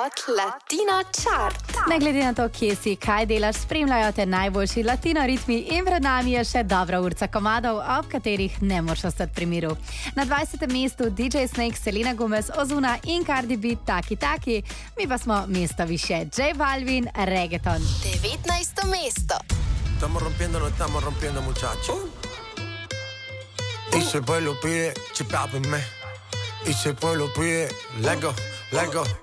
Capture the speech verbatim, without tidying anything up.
Top Latino Chart. Ne glede na to, kje si, kaj delaš, spremljajo te najboljši latino ritmi in pred nami je še dobra urca komadov, ob katerih ne moreš ostati pri miru. Na dvajsetem mestu D J Snake, Selena Gomez, Ozuna in Cardi B, Taki Taki. Mi pa smo mesto više, J Balvin, Reggaeton. devetnajsto mesto. Estamos rompiendo, no estamos rompiendo, muchachos. Y si el pueblo pide, chipápenme. Y si el pueblo pide, let go, let go.